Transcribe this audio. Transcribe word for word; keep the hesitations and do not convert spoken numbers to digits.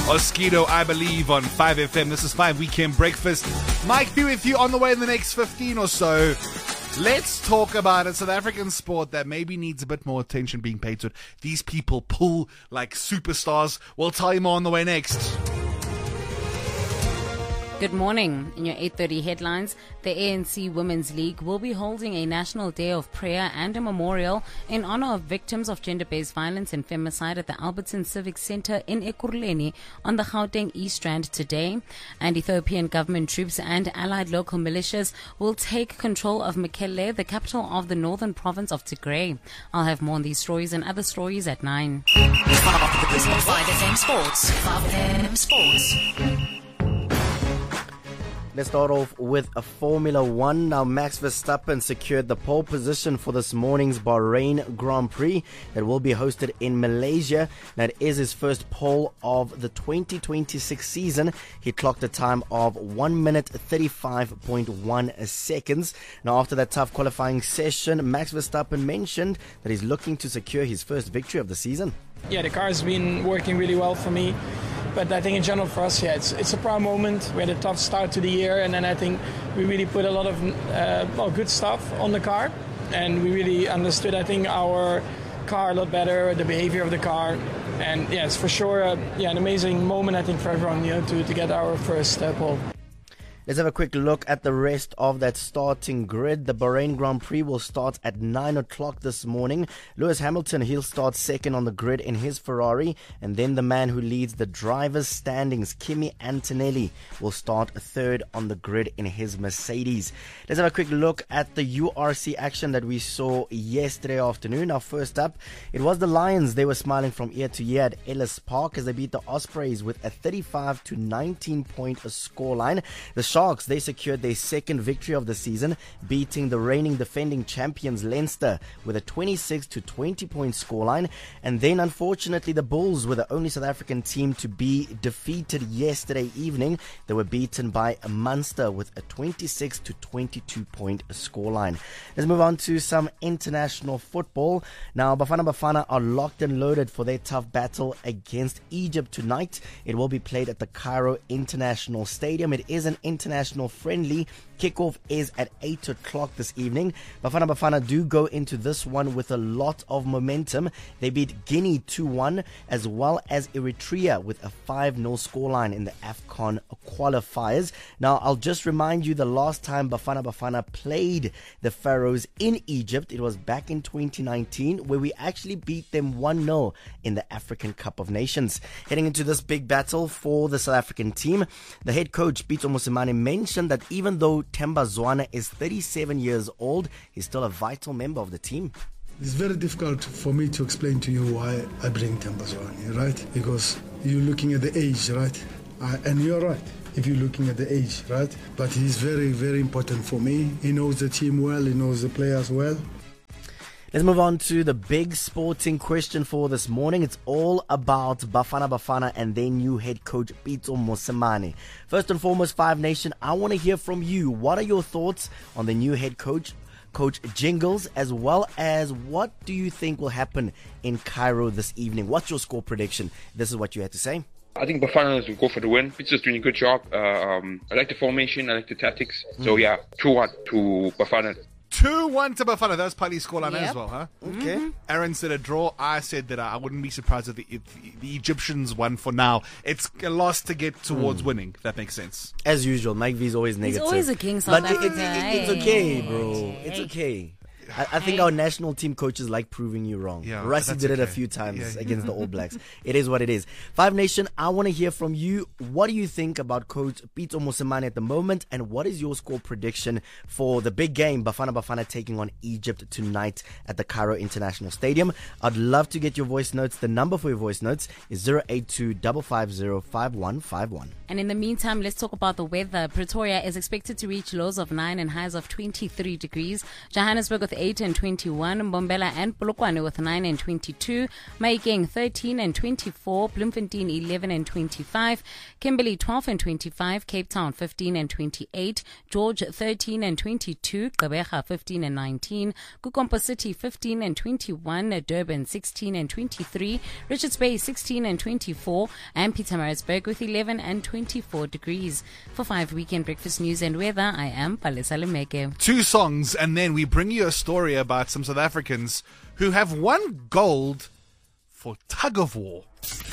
Oskido, I believe, on five F M. This is five Weekend Breakfast. Mike B with you on the way in the next fifteen or so. Let's talk about a South African sport that maybe needs a bit more attention being paid to it. These people pull like superstars. We'll tell you more on the way next. Good morning. In your eight thirty headlines, the A N C Women's League will be holding a national day of prayer and a memorial in honor of victims of gender-based violence and femicide at the Alberton Civic Centre in Ekurhuleni on the Gauteng East Strand today. And Ethiopian government troops and allied local militias will take control of Mekelle, the capital of the northern province of Tigray. I'll have more on these stories and other stories at nine. five F M Sports. five F M Sports. Let's start off with a Formula One. Now, Max Verstappen secured the pole position for this morning's Bahrain Grand Prix that will be hosted in Malaysia. That is his first pole of the twenty twenty-six season. He clocked a time of one minute thirty-five point one seconds. Now, after that tough qualifying session, Max Verstappen mentioned that he's looking to secure his first victory of the season. Yeah, the car's been working really well for me. But I think in general for us, yeah, it's it's a proud moment. We had a tough start to the year, and then I think we really put a lot of uh, well, good stuff on the car, and we really understood, I think, our car a lot better, the behavior of the car, and yeah, it's for sure uh, yeah, an amazing moment, I think, for everyone, you know, to, to get our first uh, pole. Let's have a quick look at the rest of that starting grid. The Bahrain Grand Prix will start at nine o'clock this morning. Lewis Hamilton, he'll start second on the grid in his Ferrari. And then the man who leads the drivers' standings, Kimi Antonelli, will start third on the grid in his Mercedes. Let's have a quick look at the U R C action that we saw yesterday afternoon. Now, first up, it was the Lions. They were smiling from ear to ear at Ellis Park as they beat the Ospreys with a thirty-five to nineteen point scoreline. The Sharks, they secured their second victory of the season, beating the reigning defending champions Leinster with a twenty-six to twenty point scoreline. And then, unfortunately, the Bulls were the only South African team to be defeated yesterday evening. They were beaten by Munster with a twenty-six to twenty-two point scoreline. Let's move on to some international football. Now, Bafana Bafana are locked and loaded for their tough battle against Egypt tonight. It will be played at the Cairo International Stadium. It is an international International friendly. Kickoff is at eight o'clock this evening. Bafana Bafana do go into this one with a lot of momentum. They beat Guinea two one as well as Eritrea with a five nil scoreline in the AFCON qualifiers. Now, I'll just remind you the last time Bafana Bafana played the Pharaohs in Egypt, it was back in twenty nineteen where we actually beat them one nil in the African Cup of Nations. Heading into this big battle for the South African team, the head coach, Pitso Mosimane, mentioned that even though Themba Zwane is thirty-seven years old, he's still a vital member of the team. It's very difficult for me to explain to you why I bring Themba Zwane, right? Because you're looking at the age, right? Uh, and you're right if you're looking at the age, right? But he's very, very important for me. He knows the team well, he knows the players well. Let's move on to the big sporting question for this morning. It's all about Bafana Bafana and their new head coach, Pitso Mosimane. First and foremost, Five Nation, I want to hear from you. What are your thoughts on the new head coach, Coach Jingles, as well as what do you think will happen in Cairo this evening? What's your score prediction? This is what you had to say. I think Bafana will go for the win. Pitso's doing a good job. Uh, um, I like the formation. I like the tactics. Mm. So, yeah, two one to Bafana. two one to Bafana. That was Pali's scoreline yep. as well, huh? Okay. Mm-hmm. Aaron said a draw. I said that I wouldn't be surprised if the, if the Egyptians won for now. It's a loss to get towards mm. winning, if that makes sense. As usual, Mike V is always negative. He's always a king, South But it, it, it, it's okay, bro. It's okay. I, I think our national team coaches like proving you wrong. Yeah, Rassie did it okay. a few times yeah, yeah. against the All Blacks. It is what it is. Five Nation, I want to hear from you. What do you think about Coach Pitso Mosimane at the moment? And what is your score prediction for the big game, Bafana Bafana taking on Egypt tonight at the Cairo International Stadium? I'd love to get your voice notes. The number for your voice notes is zero eight two five five zero five one five one. And in the meantime, let's talk about the weather. Pretoria is expected to reach lows of nine and highs of twenty-three degrees. Johannesburg with eight and twenty-one, Mbombela and Polokwane with nine and twenty-two, Mahikeng thirteen and twenty-four, Bloemfontein eleven and twenty-five, Kimberley twelve and twenty-five, Cape Town fifteen and twenty-eight, George thirteen and twenty-two, Gqeberha fifteen and nineteen, Kukompo City fifteen and twenty-one, Durban sixteen and twenty-three, Richards Bay sixteen and twenty-four, and Pietermaritzburg with eleven and twenty-four degrees. For five Weekend Breakfast News and Weather, I am Palesa Lemeke. Two songs, and then we bring you a story about some South Africans who have won gold for tug of war.